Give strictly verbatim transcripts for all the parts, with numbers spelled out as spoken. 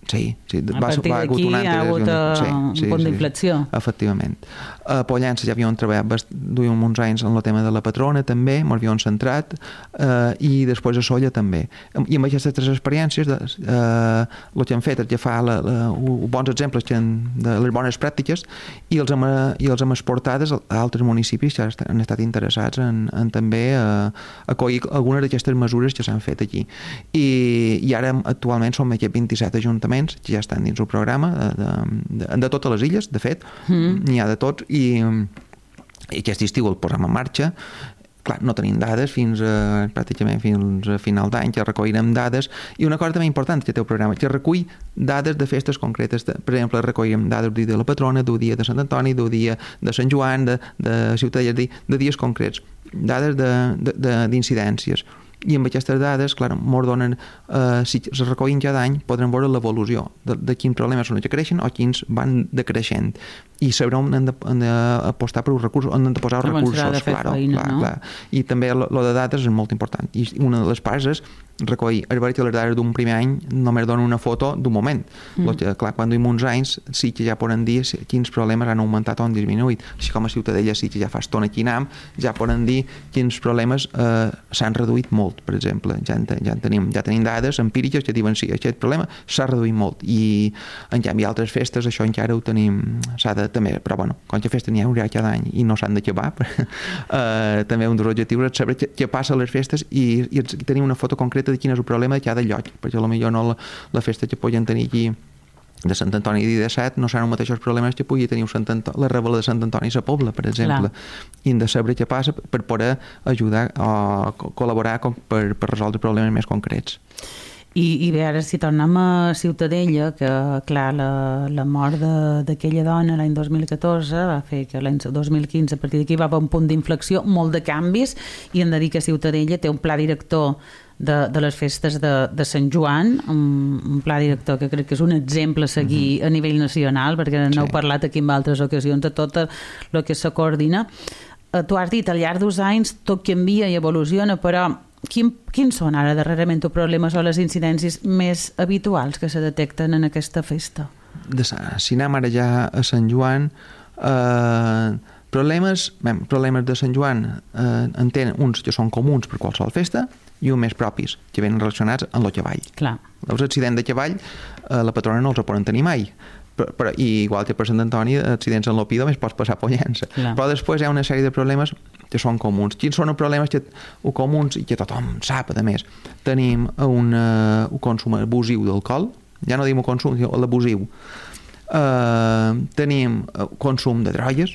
Sí, sí. A partir d'aquí hi ha hagut sí, un sí, punt sí, d'inflexió. Efectivament. A Pollença ja havíem treballat, duíem uns anys en el tema de la patrona també, ens havíem centrat, eh, i després a Solla també. I amb aquestes tres experiències, de, eh, el que hem fet és agafar la, la, bons exemples que han, de les bones pràctiques i els hem, i els hem exportades a altres municipis que han estat interessats en, en també eh, acollir algunes d'aquestes mesures que s'han fet aquí. I, i ara actualment som aquí vint-i-set ajuntaments que ja estan dins el programa de, de, de, de totes les illes, de fet, mm. n'hi ha de tots, i, i aquest estiu el posem en marxa. Clar, no tenim dades fins a, pràcticament fins a final d'any, que recollirem dades, i una cosa també important que té el programa, que recull dades de festes concretes. De, per exemple, recollirem dades del dia de la patrona, del dia de Sant Antoni, del dia de Sant Joan, de, de Ciutadella, de, de dies concrets, dades d'incidències. I amb aquestes dades, clar, ens donen, eh, si es recollim cada any, podrem veure l'evolució de, de quins problemes són els que creixen o quins van decreixent. I sabrem on hem d'apostar per els recursos, on hem de posar els recursos, clar, feina, clar, no? clar. I també el de dades és molt important. I una de les parts és recollir, és veritat que les dades d'un primer any només donen una foto d'un moment. Mm. Que, clar, quan duim uns anys sí que ja poden dir quins problemes han augmentat o han disminuït. Així com a Ciutadella sí que ja fa estona aquí anam, ja poden dir quins problemes eh, s'han reduït molt, per exemple. Ja, en, ja, en tenim, ja tenim dades empíriques que diuen sí, aquest problema s'ha reduït molt. I en canvi altres festes això encara ho tenim, s'ha de també, però bueno, quan que festa n'hi haurà cada any i no s'han d'acabar. uh, també un dels objectius és saber què, què passa a les festes i, i tenir una foto concreta de quin és el problema de cada lloc, perquè potser no la, la festa que podem tenir aquí de Sant Antoni i de set no seran els mateixos problemes que pugui tenir Sant Antoni, la rebel·la de Sant Antoni a la Pobla, per exemple. Clar. I hem de saber què passa per poder ajudar o col·laborar per, per resoldre problemes més concrets. I, i bé, ara si tornem a Ciutadella, que clar, la, la mort d'aquella dona l'any dos mil catorze va fer que l'any dos mil quinze a partir d'aquí va haver un punt d'inflexió, molt de canvis, i hem de dir que Ciutadella té un pla director de, de les festes de, de Sant Joan, un, un pla director que crec que és un exemple a seguir mm-hmm. a nivell nacional, perquè sí. n'heu parlat aquí en altres ocasions de tot el que se coordina. Tu has dit, al llarg dels anys tot canvia i evoluciona, però Quin, quins són ara darrerament els problemes o les incidències més habituals que se detecten en aquesta festa? De, si anem ara ja a Sant Joan, eh, problemes, bé, problemes de Sant Joan eh, en tenen uns que són comuns per qualsevol festa i uns més propis, que venen relacionats amb el cavall. Clar. Els accidents de cavall eh, la patrona no els poden tenir mai. Però, però, i igual que per Sant Antoni, accidents en l'Opida més pots passar Pollença. Però després hi ha una sèrie de problemes que són comuns. Quins són els problemes que, o comuns i que tothom sap, a més? Tenim un, uh, un consum abusiu d'alcohol, ja no diem un consum, sinó l'abusiu. Uh, tenim consum de drogues,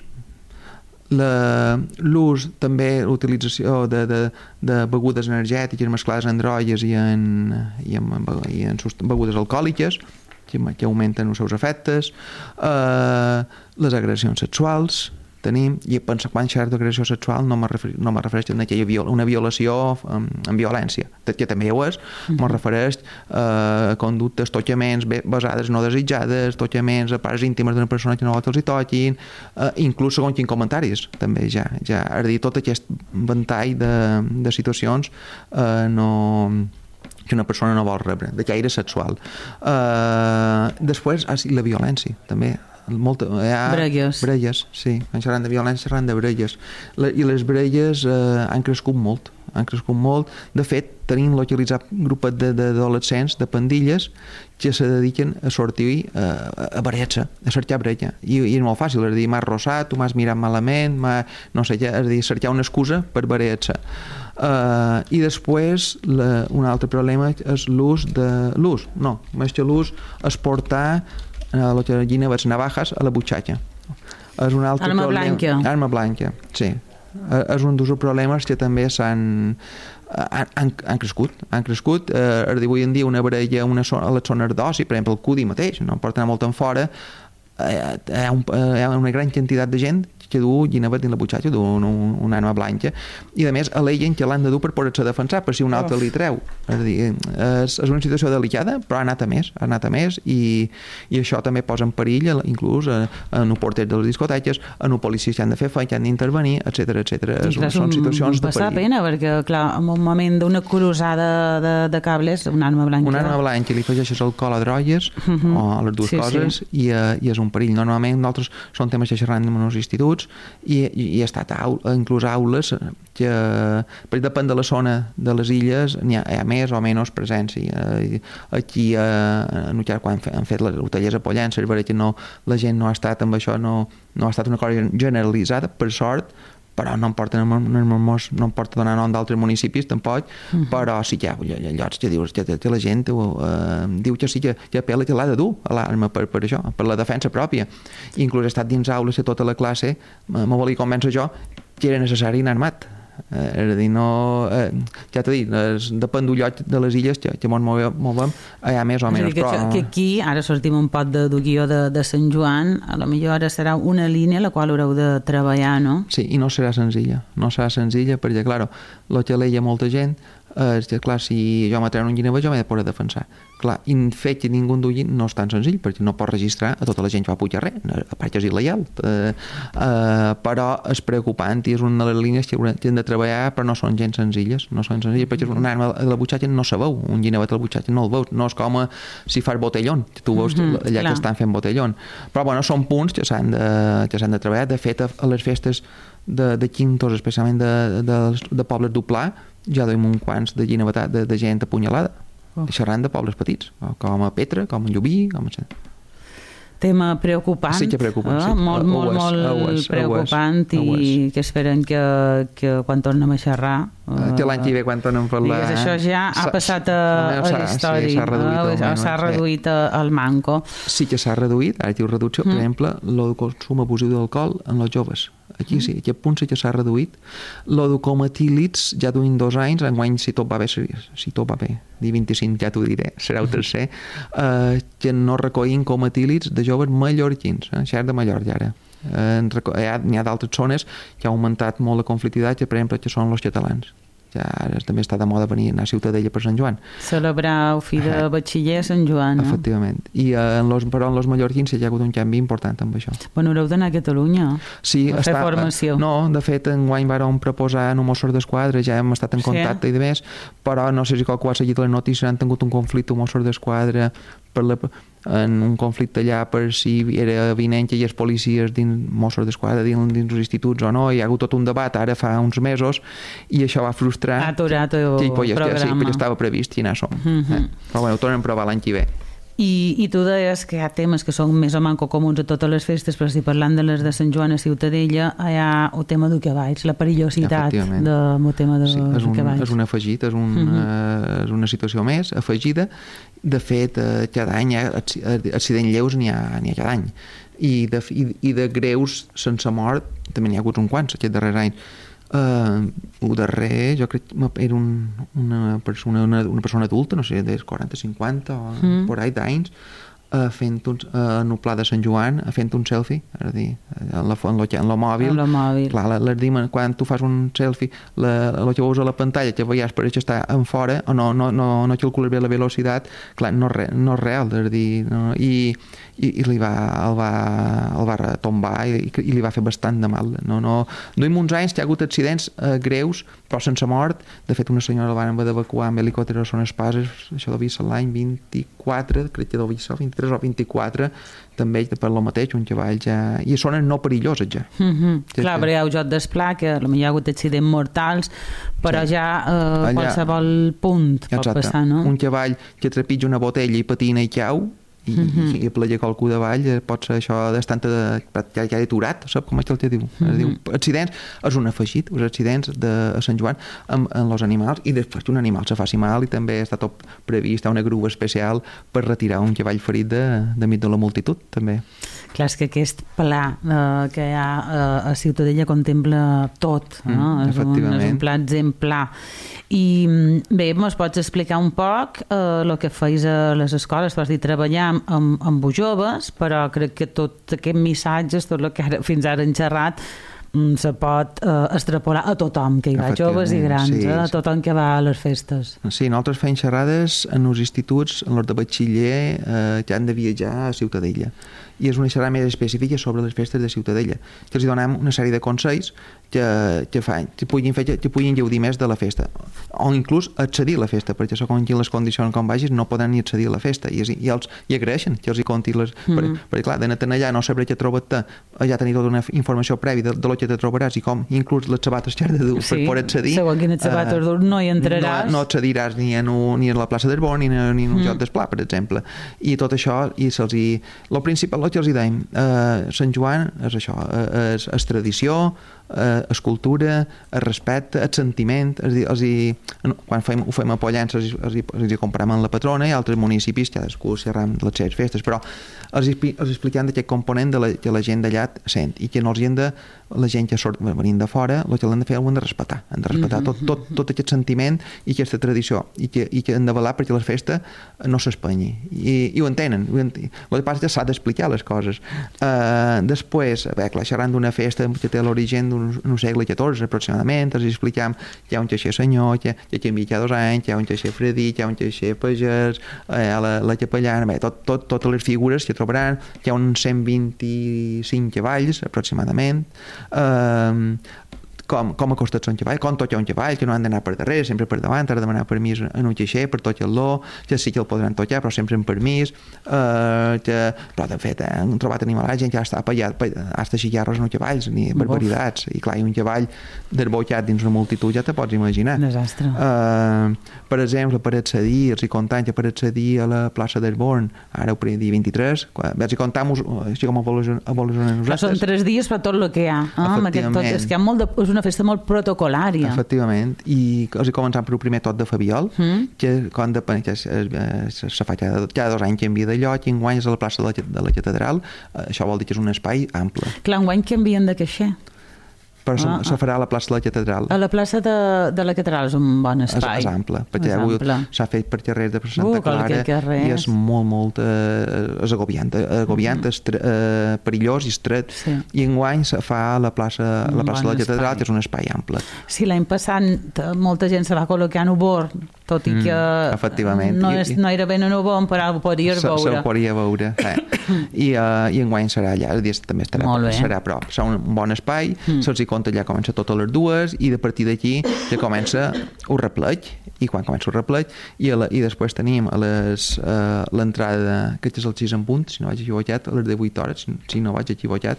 la, l'ús també, l'utilització de, de, de begudes energètiques mesclades en drogues i en, i en, i en begudes alcohòliques, que augmenten els seus efectes, eh, les agressions sexuals, tenim, i pensar quan xerro d'agressió sexual no me refereix, no me refereix a aquella viol, una violació amb, amb violència, que també ho és, mm-hmm. me refereix a conductes, tocaments basades no desitjades, tocaments a parts íntimes d'una persona que no vol que els hi toquin, eh, inclús segons quins comentaris, també ja, ja, és a dir, tot aquest ventall de, de situacions eh, no... que una persona no vol rebre, de caire sexual. Uh, després, ah, sí, la violència, també. Molta, ha, bregues. Bregues, sí. Quan xerran de violència, xerran de bregues. La, I les bregues uh, han crescut molt. Han crescut molt. De fet, tenim localitzat grupet d'adolescents, de pandilles, que se dediquen a sortir uh, a barejar, a cercar brega. I, I és molt fàcil, és a dir, m'has rossat, tu m'has mirat malament, no sé què, és a dir, cercar una excusa per barejar. Uh, i després la, un altre problema és l'ús de l'ús, no, més que l'ús és portar uh, el que allina les navajas a la butxaca. És un altre arma problema. Blanca. Arma blanca, sí. Uh, és un dels problemes que també s'han han, han, han crescut, han crescut uh, avui en dia una baralla una zona, a les zones d'oci, per exemple el Cudi mateix, no porta anar molt en fora, uh, hi ha, un, uh, hi ha una gran quantitat de gent que du Guinevet dins la butxaca, du un, un, una arma blanca, i a més al·leguen que l'han de dur per poder-se defensar, per si un altre oh. li treu. És a dir, és, és una situació delicada, però ha anat a més, ha anat a més, i, i això també posa en perill, inclús en el porter de les discoteques, en els policies que han de fer feina, que han d'intervenir, etcètera, etcètera. Són situacions de perill. Pena, perquè, clar, en un moment d'una cruzada de, de cables, una arma blanca... Una arma blanca, li afegeixes alcohol a drogues, uh -huh. o les dues sí, coses, sí. I, uh, i és un perill. Normalment, nosaltres són temes que xerram en els instituts, i, i, i ha estat aul, inclús aules que, perquè depèn de la zona de les illes, n'hi ha, hi ha més o menys presència. Aquí, uh, en Ullà, quan han fet les hotellers a Pollença, que no, la gent no ha estat amb això, no, no ha estat una cosa generalitzada, per sort, però no em porta, no em porta donar nom d'altres municipis tampoc, uh -huh. però sí que hi ha llocs que dius que, que la gent uh, diu que sí que, que apel·la que l'ha de dur a l'arma per, per això, per la defensa pròpia. I inclús he estat dins aules de tota la classe, me volia convèncer jo que era necessari anar armat. Eh, és a dir, no, eh, ja t'he dit, es, depèn d'un lloc de les illes que, que ens movem, hi ha més o menys. Que, però... que aquí, ara sortim un pot de, de guió de, de Sant Joan, a la millor ara serà una línia a la qual haureu de treballar, no? Sí, i no serà senzilla, no serà senzilla perquè, clar, el que leia molta gent és que, clar, si jo m'atreuen un Guinevet jo m'he de poder defensar. Clar, i el fet que ningú en dugui no és tan senzill, perquè no pots registrar a tota la gent que va pujar res, a part que és il·legal. Eh, eh, però és preocupant i és una de les línies que hem de treballar, però no són gens senzilles, no són senzilles, perquè una arma a la butxaca no se veu, un Guinevet a la butxaca no el veus, no és com a, si fas botellón, tu veus mm -hmm, allà clar. Que estan fent botellón. Però, bueno, són punts que s'han de, que s'han de treballar. De fet, a, a les festes de, de quintos, especialment de, de, de pobles d'Uplà, ja duim un quants de guinevetat de, de gent apunyalada, oh. xerrant de pobles petits, com a Petra, com a Llubí, com a... Tema preocupant, sí que preocupant, sí. eh? molt, molt, molt és, preocupant i que esperen que, que quan tornem a xerrar uh, que l'any que ve quan tornem a parlar digues, això ja ha passat a, a la història, sí, s'ha reduït, uh, s'ha reduït al manco. Sí que s'ha reduït, ara diu reducció, mm. per exemple, el consum abusiu d'alcohol en els joves. Aquí sí, aquest punt sí que s'ha reduït. Lo de cometílids ja duim dos anys, enguany si tot va bé, si tot va bé, dia vint-i-cinc ja t'ho diré, serà el tercer, eh, que no recollim cometílids de joves mallorquins, eh, això és de Mallorca ara. Eh, n'hi ha d'altres zones que ha augmentat molt la conflictivitat, que per exemple que són els catalans. Ja ara també està de moda venir a anar a Ciutadella per Sant Joan. Celebrar el fi de uh -huh. batxiller a Sant Joan, no? Efectivament. I eh, en los, però en els mallorquins hi ha hagut un canvi important amb això. Bueno, haureu d'anar a Catalunya sí, a fer està, formació. No, de fet, enguany vàrem proposar en Mossos d'Esquadra, ja hem estat en contacte sí. i de més, però no sé si qualcú ha seguit les notícies, han tingut un conflicte amb Mossos d'Esquadra per la, en un conflicte allà per si era evident que hi ha policies dins Mossos d'Esquadra dins, dins els instituts o no, hi ha hagut tot un debat ara fa uns mesos i això va frustrar. Ha aturat el sí, programa. Sí, perquè estava previst i anar som. Mm -hmm. eh? Però bueno, ho tornem a provar l'any que ve. I, I tu deies que hi ha temes que són més o manco comuns a totes les festes, però si parlant de les de Sant Joan a Ciutadella, hi ha el tema del cavalls, la perillositat del tema de, sí, és un, de cavalls. És un afegit, és, un, uh -huh. és una situació més afegida. De fet, eh, cada any hi ha accidents lleus, n'hi ha, n'hi ha cada any. I de, i, I de greus sense mort també n'hi ha hagut uns quants aquests darrers anys. Uh, el darrer jo crec que era un, una, persona, una, una persona adulta, no sé, de quaranta, cinquanta o mm. por ahí d'anys, uh, fent un, uh, en el pla de Sant Joan fent un selfie, és a dir, en la, en lo, en lo mòbil, en lo mòbil. Clar, les dimen, quan tu fas un selfie el que veus a la pantalla que veies per això està en fora o no, no, no, no calcules bé la velocitat, clar, no, re, no és real, és a dir, no, i i, i li va, el, va, el va tombar i, i li va fer bastant de mal. No, no, duim uns anys que hi ha hagut accidents eh, greus, però sense mort. De fet, una senyora la van haver d'evacuar amb helicòpter a Son Espases, això devia ser l'any vint-i-quatre, crec que devia ser vint-i-tres o vint-i-quatre, també per lo mateix, un cavall ja... I són no perilloses ja. Mm -hmm. ja Clar, però hi ha el joc d'esplà, que potser hi ha hagut accidents mortals, però sí. ja eh, allà, qualsevol punt pot exacte. Passar, no? Un cavall que trepitja una botella i patina i cau, i, mm-hmm. i pleia qualcú davall, pot ser això d'estant de, ja, ja aturat, sap com és que el diu? Mm-hmm. diu accidents, és un afegit, els accidents de a Sant Joan amb, amb els animals, i després que un animal se faci mal, i també està tot previst una grua especial per retirar un cavall ferit de, de mig de la multitud, també. Clar, és que aquest pla eh, que hi ha eh, a Ciutadella contempla tot, no? Mm, és, un, és un pla exemplar. I bé, ens pots explicar un poc eh, el que feis a les escoles, vas dir treballar parlant amb, amb joves, però crec que tot aquest missatge, tot el que ara, fins ara hem xerrat, se pot eh, extrapolar a tothom que hi va, joves i grans, sí, eh, a tothom que va a les festes. Sí, nosaltres fem xerrades en els instituts, en els de batxiller, eh, que han de viatjar a Ciutadella. I és una xerrada més específica sobre les festes de Ciutadella, que els donem una sèrie de consells que, que, fan, que, puguin fer, que puguin gaudir més de la festa, o inclús accedir a la festa, perquè segons les condicions com vagis no poden ni accedir a la festa, i, i els hi agraeixen que els hi conti les... Mm. Per, perquè clar, d'anar allà no saber què trobar-te, allà tenir tota una informació prèvia de, de lo que te trobaràs, i com inclús les sabates que has de dur sí, per poder accedir... Segons quines sabates uh, no hi entraràs. No, no accediràs ni a, no, ni a la plaça d'Arbon ni, a, ni a un mm. joc d'esplà, per exemple. I tot això, i se'ls hi... Lo principal, el que els hi deim, eh, Sant Joan és això, eh, és, és tradició, eh, és cultura, és respecte, és sentiment, és dir, els hi, quan fem, ho fem a Pollença els, els, els hi comparem amb la patrona, i altres municipis cadascú xerram les seves festes, però els, els expliquem d'aquest component de la, que la gent d'allà sent, i que no els hi hem de, la gent que sort venint de fora, el que l'han de fer ho han de respectar, han de respectar tot, tot, tot aquest sentiment i aquesta tradició, i que, i que han de velar perquè la festa no s'espanyi, i, i ho entenen, ho entenen. El que passa és que s'ha d'explicar les coses. Uh, després, bé, clar, xerrant d'una festa que té l'origen d'un segle catorze aproximadament, els explicam que hi ha un caixer senyor, que, que canvia cada dos anys, que hi ha un caixer fredí, que hi ha un caixer pagès, eh, la, la capellana, bé, tot, tot, totes les figures que trobaran, que hi ha uns cent vint-i-cinc cavalls aproximadament, eh, com, com acosta un cavall, com toca un cavall, que no han d'anar per darrere, sempre per davant, has de demanar permís en un caixer per tocar-lo, que sí que el podran tocar, però sempre amb permís, eh, que, però de fet, eh, han trobat animals, gent que ha estat pallat, hasta xigarros no cavalls, ni barbaritats, i clar, i un cavall desbocat dins una multitud, ja te pots imaginar. Desastre. Eh, per exemple, per accedir, els hi comptant que per accedir a la plaça d'Arbon, ara el dia vint-i-tres, veig i comptam-vos, així com evolucionen nosaltres. Són tres dies per tot el que hi ha, eh? Aquest tot, és que hi ha molt de... És una festa molt protocolària. Efectivament, i els he començat per primer tot de Fabiol, mm. que quan de, que es, es, se fa cada, cada dos anys canvia de lloc, i enguany és a la plaça de la, de la catedral, això vol dir que és un espai ample. Clar, enguany canvien de caixer. Però ah, se farà a la plaça de la catedral. A la plaça de, de la catedral és un bon espai. És, és ample, perquè avui s'ha fet per carrers de Santa uh, Clara i és molt, molt eh, és agobiant, agobiant mm. és eh, perillós i estret, sí. I enguany se fa a la plaça, la plaça bon de la catedral, espai. Que és un espai ample. Sí, l'any passat molta gent se va col·locar en Ubor, tot i que mm, no, és, no era ben en Ubor, però ho podies se, veure. Se ho podia veure. Eh. I, uh, I enguany serà allà, el dia també estarà, serà a prop. Serà un bon espai, mm. se'ls hi compte allà comença totes les dues, i de partir d'aquí ja comença el repleig, i quan comença el repleig, i, la, i després tenim a les uh, l'entrada, que és el sis en punt, si no vaig equivocat, a les de vuit hores, si, si no vaig equivocat,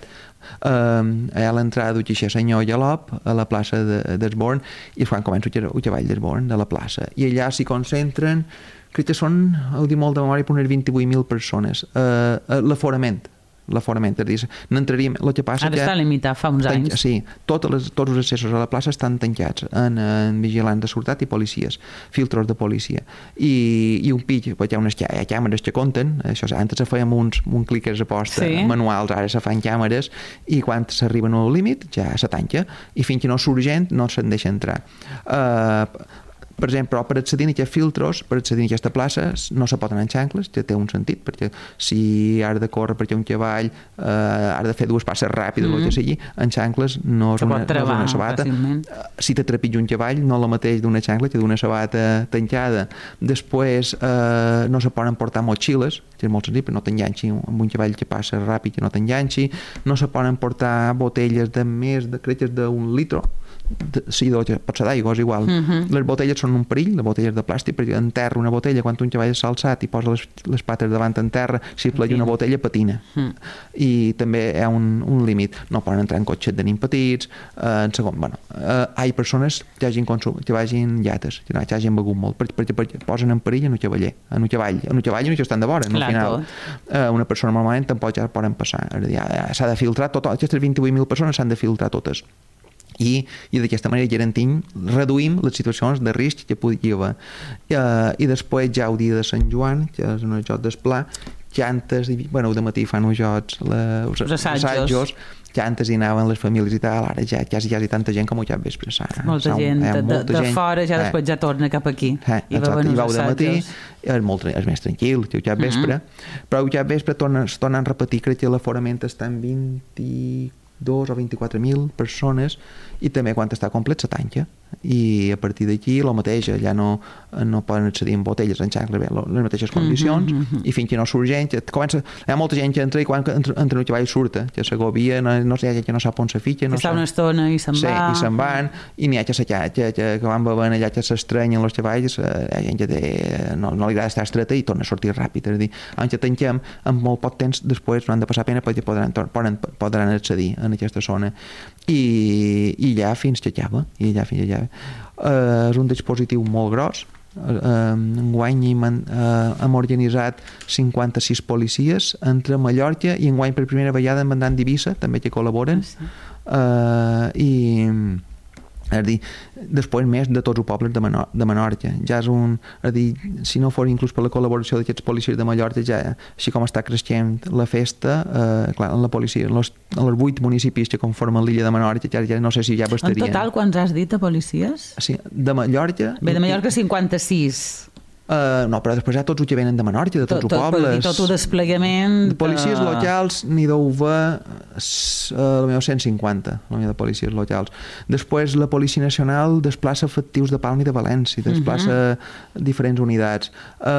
uh, hi ha l'entrada del caixer senyor Galop a la plaça d'Esborn, i és quan comença el cavall d'Esborn de la plaça, i allà s'hi concentren, crec que són, ho dic molt de memòria, per unes vint-i-vuit mil persones, uh, uh, l'aforament, l'aforament, és dir, n'entraríem, el que passa ara que... està limitat fa uns anys. Sí, totes les, tots els accessos a la plaça estan tancats en, en vigilants de seguretat i policies, filtros de policia, i, i un pitch, perquè hi ha unes hi ha càmeres que compten, això, antes se feien uns, uns clickers a posta, sí. Manuals, ara se fan càmeres, i quan s'arriben al límit ja se tanca, i fins que no surt gent no se'n deixa entrar. Uh, per exemple, per accedir a aquests filtros, per accedir a aquesta plaça, no se pot anar en xancles, que té un sentit, perquè si has de córrer perquè un cavall eh, has de fer dues passes ràpides, mm-hmm. o que sigui, en xancles no és una, no és una sabata. Fàcilment. Si te trepitja un cavall, no la mateix d'una xancla que d'una sabata tancada. Després, eh, no se poden portar motxilles, que és molt senzill, però no t'enganxi amb un cavall que passa ràpid, que no t'enganxi. No se poden portar botelles de més de cretes d'un litro, de, sí, de, pot ser d'aigua, és igual. Mm-hmm. Les botelles són un perill, les botelles de plàstic, perquè en terra una botella, quan un cavall s'ha alçat i posa les, les pates davant en terra, si plagi una botella patina. Mm. I també hi ha un, un límit, no poden entrar en cotxet de nens petits, eh, en segon, bueno, eh, hi ha persones que hagin, consum, que vagin llates, que hagin begut molt, perquè, perquè, perquè posen en perill en un cavaller, en un cavall, en un cavall i no estan de vora, al final. Eh, una persona normalment tampoc ja poden passar, s'ha de filtrar tot, aquestes vint-i-vuit mil persones s'han de filtrar totes. i, i d'aquesta manera garantim, reduïm les situacions de risc que podia haver. Uh, I després ja el dia de Sant Joan, que és un joc d'esplà, llantes, bueno, de matí fan uns jocs, la, els, els assajos, assajos llantes i anaven les famílies i tal, ara ja quasi, quasi tanta gent com ho ja vespre. Molta Som, gent, eh, molta de, de gent. fora ja eh. després ja torna cap aquí. Eh, i va venir els assajos. És, molt, és més tranquil, que ho ja vespre, uh-huh. però ho ja vespre torna, es tornen a repetir, crec que l'aforament està en vint-i-dos o vint-i-quatre mil persones i també quan està complet se tanca i a partir d'aquí el mateix, ja no, no poden accedir en botelles en xancles, bé, les mateixes condicions uh-huh, uh-huh. i fins que no surt gent comença, hi ha molta gent que entra i quan entra, entra no i surta, que s'agobia no, no sé, que no sap on se fitxa no que està una estona i se'n sí, va i se'n van i n'hi ha que s'allà que, que, que van bevent allà que s'estrenyen els treballs hi ha gent que té, no, no li agrada estar estreta i torna a sortir ràpid, és a dir, en que tanquem en molt poc temps després no han de passar pena perquè podran, poden, podran accedir en aquesta zona i, i ja fins que acaba i ja fins que acaba uh, és un dispositiu molt gros uh, enguany hem, uh, hem organitzat cinquanta-sis policies entre Mallorca i enguany per primera vegada en Bandant d'Eivissa també que col·laboren uh, i és a dir, després més de tots els pobles de, Menor, de Menorca ja és un, és a dir, si no fos inclús per la col·laboració d'aquests policies de Mallorca ja, així com està creixent la festa eh, clar, en la policia, en els, en els vuit municipis que conformen l'illa de Menorca ja, ja no sé si ja bastarien. En total, quants has dit de policies? Sí, de Mallorca bé, de Mallorca cinquanta-sis Uh, no, però després hi ha tots els que venen de Menorca, de tots tot, els pobles. Tot el desplegament... De policies uh... locals n'hi deu haver uh, potser cent cinquanta, la meva de policies locals. Després la Policia Nacional desplaça efectius de Palma i de València, desplaça uh-huh. diferents unitats.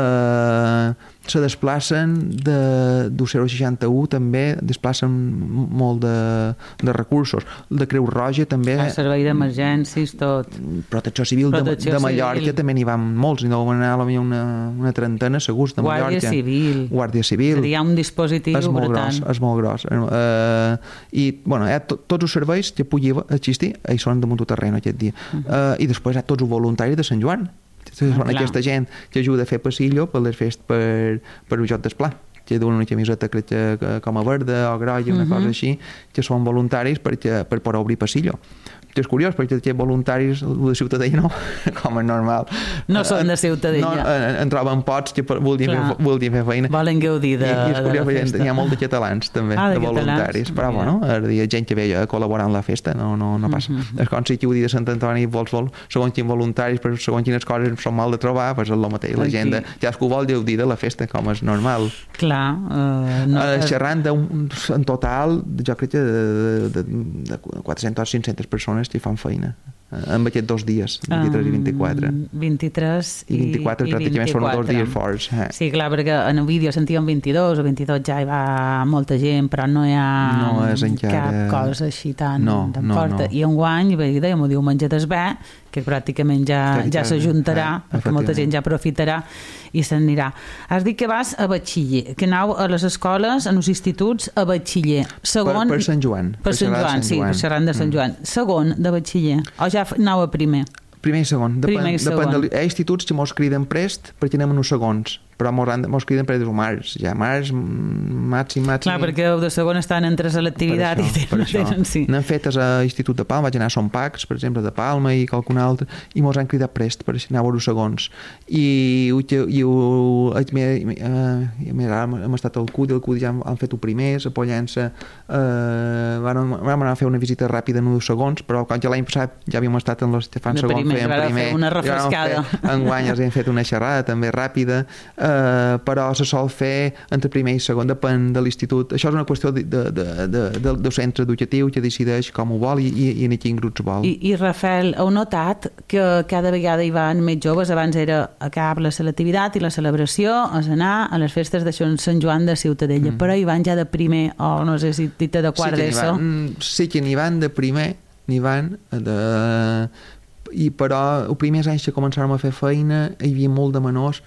Uh, se desplacen de, del zero seixanta-u també, desplacen molt de, de recursos. De Creu Roja també... El servei d'emergències, tot. Protecció Civil Protecció de, de Mallorca civil. També n'hi van molts, n'hi deuen anar potser una, una trentena segurs de Guàrdia Mallorca. Civil. Guàrdia Civil. Hi ha un dispositiu és molt gros, és molt gros. Uh, I, bueno, eh, to, tots els serveis que pugui existir, hi són damunt del terreny aquest dia. Uh-huh. Uh, I després hi ha tots els voluntaris de Sant Joan. Ah, aquesta gent que ajuda a fer passillo per les festes per, per un joc d'esplà que duen una camiseta crec que com a verda o grolla, una uh-huh. cosa així que són voluntaris perquè, per poder obrir passillo. És curiós perquè aquests voluntaris de Ciutadella no, com és normal no són de Ciutadella no, en, en troben pots que voldrien fer, voldrien fer feina volen gaudir de, I, i és curiós, de la festa hi ha molt de catalans també, ah, de, de voluntaris però bueno, hi ha gent que ve a col·laborar en la festa no, no, no passa, uh-huh. és com si aquí ho dia de Sant Antoni vols, vol, segons quins voluntaris per segons quines coses són mal de trobar pues és el mateix, la gent, de, ja es que ho vol gaudir de la festa com és normal clar uh, no, uh, xerrant d'un, en total jo crec que de, de, de quatre-centes o cinc-centes persones que fan feina amb aquests dos dies, vint-i-tres um, i vint-i-quatre. vint-i-tres i, i vint-i-quatre i pràcticament són dos dies forts. Eh. Sí, clar, perquè en el vídeo sentíem vint-i-dos o vint-i-dos ja hi va molta gent, però no hi ha no és encara... cap cosa així tan, no, tan no, forta. No. I enguany, bé, dèiem, ho diu Menjar d'Esbé, que pràcticament ja, ja s'ajuntarà, eh, perquè molta gent ja aprofitarà i se'n anirà. Has dit que vas a batxiller, que aneu a les escoles, en els instituts, a batxiller. Segon, per, per Sant Joan. Per, per Sant Joan, Sant sí, Joan. Per xerrant de Sant Joan. Mm. Segon, de batxiller. O ja aneu a primer? Primer i segon. Depèn, primer i segon. Depèn de, hi ha instituts que mos criden prest perquè anem en uns segons. Però mos criden per des març, ja març, màxim, màxim... Clar, perquè de segon estan entre selectivitat per això, i tenen, sí. N'han fetes a l'Institut de Palma, vaig anar a Son Pacs, per exemple, de Palma i qualcun altre, i mos han cridat prest per anar a veure segons. I, i, i hem estat al C U D, el C U D ja han fet el primer, la Pollença, eh, vam, vam anar a fer una visita ràpida en els segons, però quan ja l'any passat ja havíem estat en els que fan segons, feien primer. Una refrescada. Enguany els hem fet una xerrada també ràpida, Uh, però se sol fer entre primer i segon, depèn de l'institut. Això és una qüestió de, de, de, de, de, del centre educatiu que decideix com ho vol i, i, i en quin grups vol. I, I Rafael, heu notat que cada vegada hi van més joves? Abans era a cap la selectivitat i la celebració, a anar a les festes de Sant Joan de Ciutadella, mm. però hi van ja de primer, o oh, no sé si dita de quart sí d'ESO. Sí que n'hi van de primer, n'hi van de... I però els primers anys que començàvem a fer feina hi havia molt de menors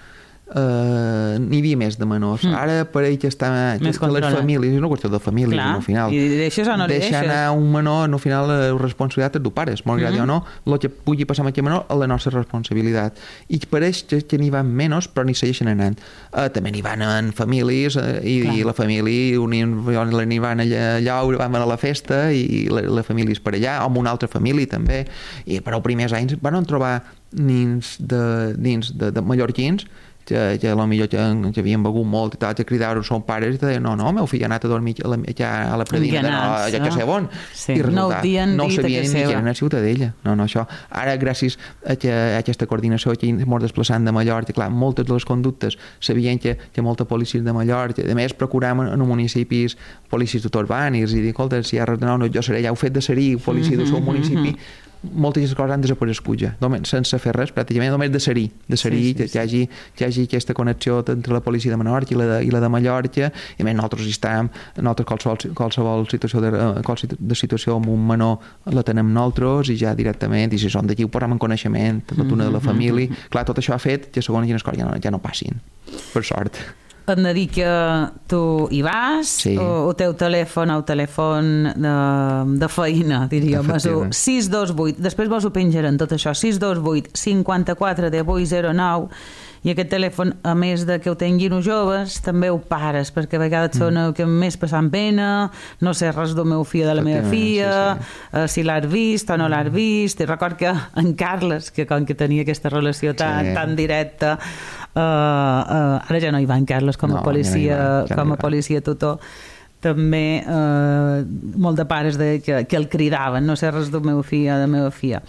Uh, n'hi havia més de menors. Mm. Ara pareix que està que, que les famílies, és una qüestió de famílies, clar, al final. I deixes o no li deixes? Deixa anar un menor, no, al final la responsabilitat és d'un pare, molt mm. o no, el que pugui passar amb aquest menor és la nostra responsabilitat. I pareix que, que n'hi van menys, però n'hi segueixen anant. Uh, també n'hi van en famílies, uh, i, i la família, n'hi van allà, allà van a la festa, i la, la família és per allà, o amb una altra família també. I per als primers anys van trobar nins de, nins de, de mallorquins que, que potser que, que havien begut molt i tal, que cridaven són pares i deien, no, no, el meu fill ha anat a dormir a la, a la predina de no, ja que sé on. Sí. I resultat, no, no ho sabien ni que era una ciutadella. No, no, això. Ara, gràcies a, que, a aquesta coordinació que ens desplaçant de Mallorca, clar, moltes de les conductes sabien que, que molta policia de Mallorca, a més procuràvem en municipis policies urbanis i dir, escolta, si hi ha res de nou, no, jo seré, ja heu fet de ser-hi, policia del seu municipi, moltes coses han desaparegut ja, sense fer res, pràcticament només de ser-hi, de ser-hi, sí, sí, que, sí. Hi hagi, que hi hagi aquesta connexió entre la policia de Menorca i la de, i la de Mallorca, i a més nosaltres hi estem, nosaltres qualsevol, qualsevol situació de, qualsevol de situació amb un menor la tenem nosaltres i ja directament, i si són d'aquí ho posem en coneixement, tota una de la família, clar, tot això ha fet que segons quines coses ja no, ja no passin, per sort. Hem de dir que tu hi vas, sí. o el teu telèfon, el telèfon de, de feina, diríem, és el sis dos vuit, després vos ho penjarem tot això, sis dos vuit cinquanta-quatre divuit zero nou, i aquest telèfon, a més de que ho tinguin els joves, també ho pares, perquè a vegades mm. són el que més passant pena, no sé res del meu fill o de la meva filla, sí, sí. Uh, si l'has vist o no l'has vist, i record que en Carles, que com que tenia aquesta relació tan, sí. tan directa, uh, uh, ara ja no hi va en Carles com a no, policia, ja no va, ja com a policia tutor, també uh, molt de pares de, que, que el cridaven, no sé res del meu fill o de la meva filla.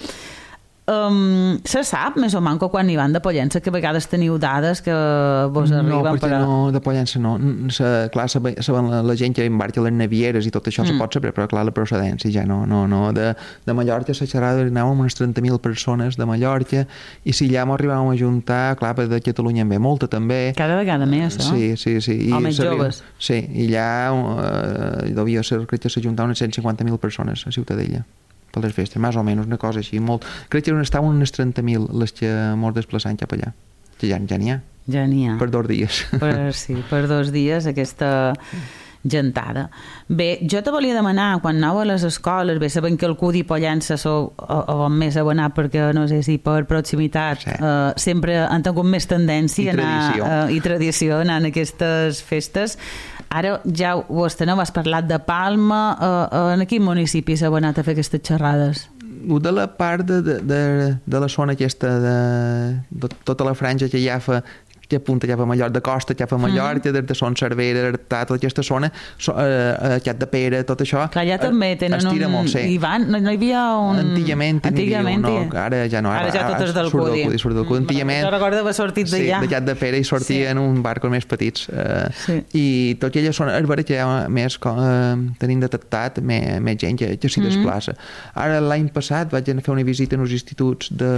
Um, se sap més o manco quan hi van de Pollença, que a vegades teniu dades que vos arriben? No, perquè no, de Pollença no. Se, clar, saben la, la gent que embarca les navieres i tot això mm. se pot saber, però clar, la procedència ja no. no, no. De, de Mallorca, la xerrada anàvem amb unes trenta mil persones de Mallorca, i si allà m'arribàvem a juntar, clar, de Catalunya en ve molta també. Cada vegada més, no? Sí, sí, sí. I homes joves. Sí, i allà eh, devia ser, crec que s'ajuntar unes cent cinquanta mil persones a Ciutadella per les festes, més o menys, una cosa així, molt. Crec que estaven unes trenta mil les que mos desplaçant cap allà, que ja ja n'hi ha. Ja n'hi ha. Per dos dies. Per, sí, per dos dies aquesta gentada. Bé, jo te volia demanar, quan anava a les escoles, bé, sabent que el C U D i Pollença sou on més abonat, perquè no sé si per proximitat sí. eh, sempre han tingut més tendència I tradició. Anar, eh, i tradició anar en aquestes festes. Ara ja ho esteneu, has parlat de Palma, eh, en quin municipi s'ha abonat a fer aquestes xerrades? De la part de, de, de, de la zona aquesta de, de tota la franja que ja fa que apunta cap a Mallorca, de Costa, cap a Mallorca, mm. des de Son Cervera, Artà, tota aquesta zona, so, eh, Cat de Pere, tot això. Clar, ja també tenen un... Molt, sí. Hi van, no, no hi havia un... Antigament, Antigament un, no, ara ja no. Ara, ara ja tot és del C U D I. Surt del C U D I. Antigament... Jo recordo haver sortit d'allà. Sí, de Cat de Pere i sortia sí. en un barco més petits. Eh, sí. I tot elles són... És veritat que hi ha més... Eh, tenim detectat més, més gent que, que s'hi desplaça. Mm. Ara, l'any passat, vaig anar a fer una visita en els instituts de...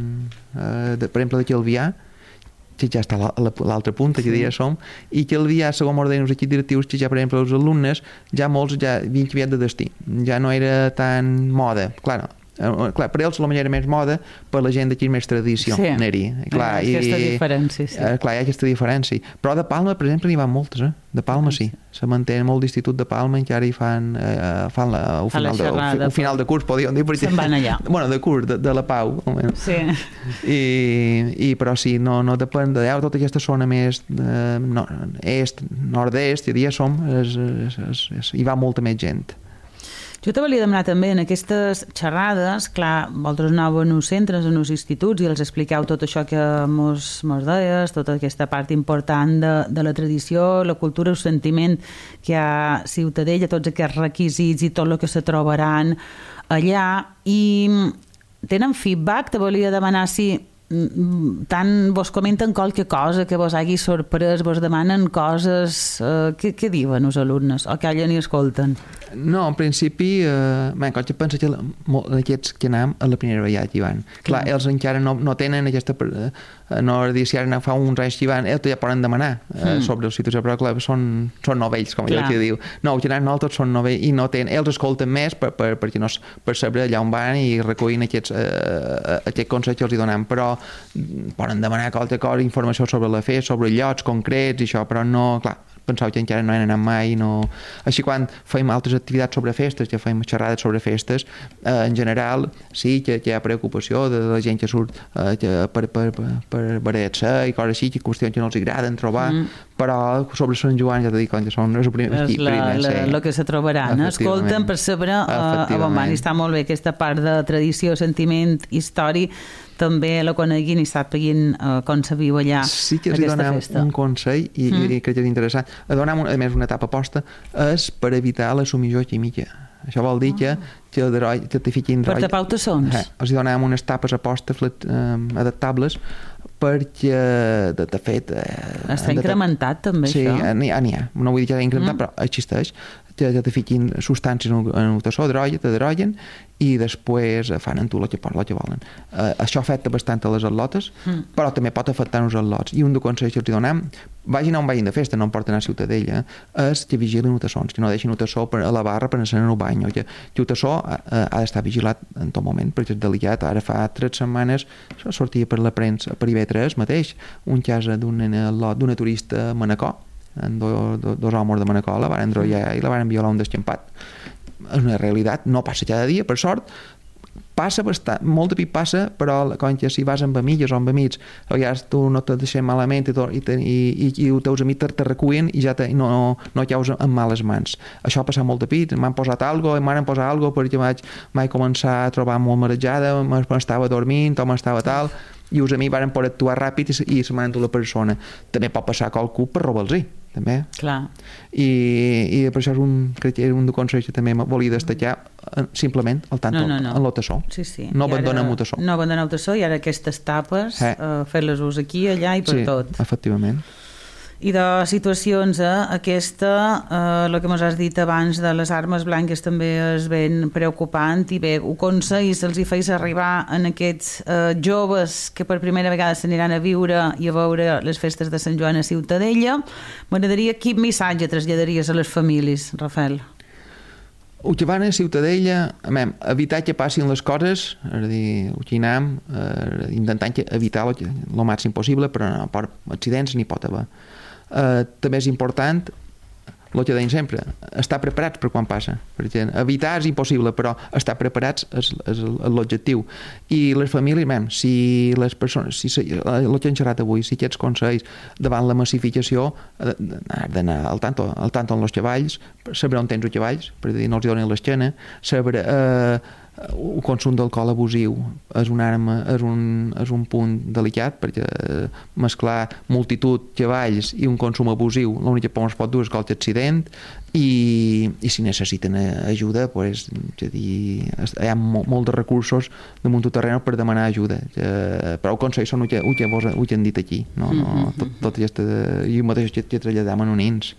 Eh, de per exemple, d'aquí al Vià, que ja està a l'altra punta, que sí. ja som, i que el dia, segons ordenen els equips directius, que ja, per exemple, els alumnes, ja molts ja havien canviat de destí. Ja no era tan moda. Clar, no. Clar, per ells la manera més moda, per la gent d'aquí més tradició sí. anar-hi. Clar, hi ha aquesta i, diferència, sí. Eh, clar, hi ha aquesta diferència. Però de Palma, per exemple, n'hi van moltes, eh? De Palma sí. Se manté molt d'institut de Palma, encara hi fan, eh, fan la, el, final de, el, el final de curs, podríem dir. Se'n van allà. Bueno, de curs, de, de la Pau. Almenys. Sí. I, I, però sí, no, no depèn de tota aquesta zona més de, no, est, nord-est, i dia som, és, és, és, és, hi va molta més gent. Jo te volia demanar també en aquestes xerrades, clar, vosaltres anàveu en uns centres, en uns instituts, i els expliqueu tot això que mos, mos deies, tota aquesta part important de, de la tradició, la cultura, el sentiment que hi ha a Ciutadella, tots aquests requisits i tot el que se trobaran allà. I tenen feedback? Te volia demanar si tant vos comenten qualque cosa que vos hagi sorprès, vos demanen coses, eh, què, què diuen els alumnes o callen i escolten? No, en principi eh, ben, quan jo penso que aquests que anem a la primera vegada que hi van, clar, ells encara no, no tenen aquesta eh, no dir si ara fa uns anys que hi van, ells ja poden demanar eh, mm. sobre la situació, però clar, són, són novells, com allò que diu, no, que anem nosaltres són novells i no tenen, ells escolten més per, per, per, no, per saber allà on van i recollint aquests, eh, aquests consells que els hi donem, però poden demanar qualsevol cosa, informació sobre la festa, sobre llocs concrets i això, però no, clar, pensava que encara no he anat mai, no... Així quan fem altres activitats sobre festes, ja fem xerrades sobre festes, eh, en general sí que, que hi ha preocupació de la gent que surt eh, que per, per, per, per barejar i coses així, que qüestions que no els agraden trobar, mm. però sobre Sant Joan ja t'he dit que són els primers. És la, primer, la, sí. el que se trobaran. Escolten per saber eh, a bon man, està molt bé aquesta part de tradició, sentiment, històric, també la coneguin i sàpiguin uh, com se viu allà sí que els aquesta donem festa. Un consell i, mm. i crec que és interessant. Donem, a més, una etapa posta és per evitar la submissió química. Això vol dir que, que, droi, que te fiquin per tapar tassons. Eh, els donem unes tapes a posta flet, eh, adaptables perquè, de, de fet... Eh, Està incrementat, de, també, sí, això? Sí, n'hi ha, n'hi ha. No vull dir que està incrementat, mm. però existeix. Que te fiquin substàncies en un tassó, d'hidrogen, i després fan en tu el que, el que volen. Uh, això afecta bastant a les atlotes, mm. però també pot afectar els atlots. I un dels consells que els donem, vagin on vagin de festa, no em porten a Ciutadella, és que vigilin els tassons, que no deixin el tassó a la barra per anar al bany, que, que el tassó ha, ha d'estar vigilat en tot moment, perquè és delicat. Ara fa tres setmanes sortia per la premsa, per I V tres mateix, un cas d'una turista a Manacor, en do, do, dos homes de Manacor la van enrotllar i la van violar un desxampat. És una realitat, no passa cada dia, per sort, passa bastant, molt de pit passa, però com que si vas amb amigues o amb amics, o ja tu no te deixem malament i, i, i, i, i els teus amics te, te recullen i ja te, no, no caus en males mans. Això ha passat molt de pit, m'han posat algo, m'han posat algo perquè vaig, vaig començar a trobar molt marejada, m'estava dormint o m'estava tal, i els amics van poder actuar ràpid i, i se m'han endut la persona. També pot passar qualcú per robar-los-hi, també. Clar. I, i per això és un, crec que és un dels consells que també volia destacar, simplement el tant no, no, no. en el tassó. Sí, sí. No abandonem el tassó. No abandonem el tassó i ara aquestes tapes, eh. eh, fer-les ús aquí, allà i per sí, tot. Sí, efectivament. I de situacions, eh, aquesta, eh, el que ens has dit abans de les armes blanques també és ben preocupant i bé, un consell se'ls hi feis arribar en aquests eh, joves que per primera vegada s'aniran a viure i a veure les festes de Sant Joan a Ciutadella. M'agradaria quin missatge traslladaries a les famílies, Rafael? El que van a Ciutadella, amem, evitar que passin les coses, és a dir, el que anem, eh, intentant evitar el màxim possible, però no, per accidents n'hi pot haver. Uh, també és important el que deim sempre, estar preparats per quan passa, perquè evitar és impossible, però estar preparats és, és l'objectiu. I les famílies, mem, si les persones, si el que hem xerrat avui, si aquests consells davant la massificació, has d'anar al tanto, al tanto amb els cavalls, saber on tens els cavalls, per dir, no els donin l'esquena, saber eh, el consum d'alcohol abusiu és una arma, és un, és un punt delicat, perquè mesclar multitud de cavalls i un consum abusiu, l'únic que es pot dur és qualsevol accident, i, i si necessiten ajuda, pues, dir, hi ha molt, molt de recursos damunt del terreny per demanar ajuda, que, però el consell són el que, el que, vos, el que han dit aquí, no, no, tot, tot aquesta, i mateix que, que traslladam a nins.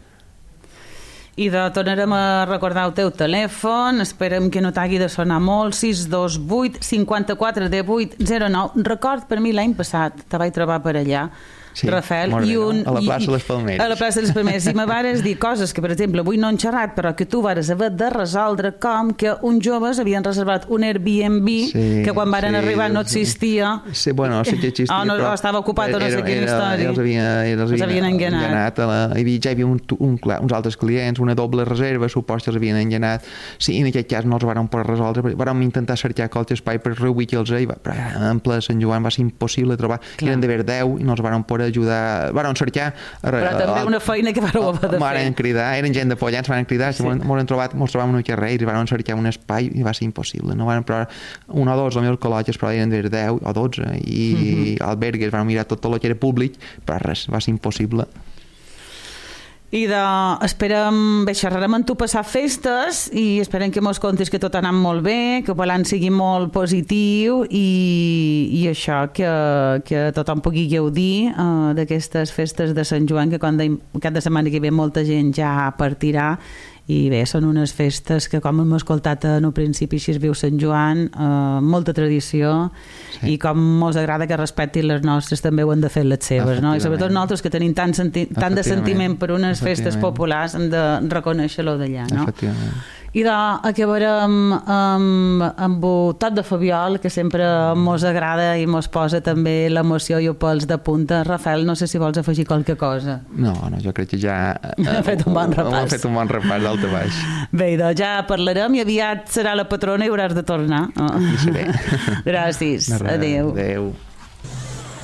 I de, tornarem a recordar el teu telèfon, esperem que no t'hagi de sonar molt, sis dos vuit cinquanta-quatre divuit zero nou. Record, per mi l'any passat te vaig trobar per allà, sí, Rafael, bé, i un, no? A la plaça i, de les Palmeres. A la plaça de les Palmeres. I me vares dir coses que, per exemple, avui no han xerrat, però que tu vares haver de resoldre, com que uns joves havien reservat un Airbnb sí, que quan varen sí, arribar no existia. Sí, bueno, sí que existia, oh, no, però... estava ocupat o no sé quina història. Els havien, els havien, havien enganat. enganat a la, hi havia, ja hi havia un, un, uns altres clients, una doble reserva, supos que els havien enganat. Sí, en aquest cas no els vàrem poder resoldre, vàrem intentar cercar qualsevol espai per reubicar-los, però en ple Sant Joan va ser impossible trobar. Clar. Eren d'haver deu i no els vàrem poder ajudar. Varen cercar... Però també una feina que vareu haver de fer. Varen cridar, eren gent de Pollans, varen cridar, sí. Ens trobat, ens trobàvem en un carrer i varen cercar un espai i va ser impossible. No varen provar un o dos, els meus col·lotges, però eren de deu o dotze, i mm-hmm. albergues, van mirar tot el que era públic, però res, va ser impossible. I de, esperem, bé, xerrarem amb tu passar festes i esperem que mos contis que tot ha anat molt bé, que el balanç sigui molt positiu i, i això, que, que tothom pugui gaudir uh, d'aquestes festes de Sant Joan, que quan de, cap de setmana que ve molta gent ja partirà. I bé, són unes festes que, com hem escoltat en el principi, així es viu Sant Joan, eh, molta tradició, sí. I com mos agrada que respectin les nostres, també ho han de fer les seves, no? I sobretot nosaltres que tenim tant, senti tant de sentiment per unes festes populars hem de reconèixer-lo d'allà, no? I de, acabarem amb, amb un tot de Fabiol, que sempre mos agrada i mos posa també l'emoció i els pèls de punta. Rafael, no sé si vols afegir qualque cosa. No, no, jo crec que ja hem fet un bon repàs. Hem fet un bon repàs d'alt a baix. Bé, doncs ja parlarem i aviat serà la patrona i hauràs de tornar. Aquí seré. Gràcies. Adéu. Adéu.